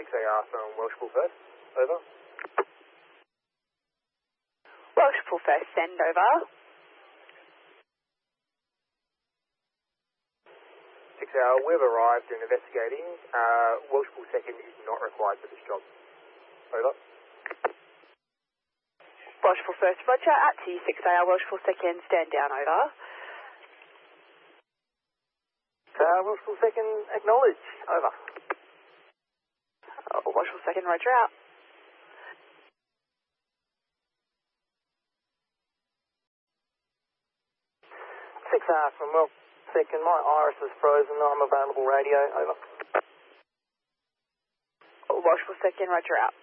6AR from Welshpool First. Over. Welshpool First, send over. 6AR, we've arrived and investigating. Welshpool Second is not required for this job. Over. Welshpool First, roger. At to 6AR, Welshpool Second, stand down, over. Welshpool Second, acknowledge. Over. Welshpool Second, roger, out. 6AR from Welshpool Second, my iris is frozen. I'm available radio. Over. Welshpool Second, roger, out.